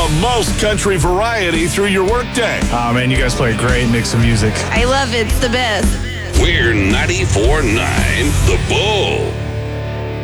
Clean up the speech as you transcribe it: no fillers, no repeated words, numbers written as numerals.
the most country variety through your workday. Oh, man, you guys play a great mix of music. I love it. It's the best. We're 94.9 The Bull.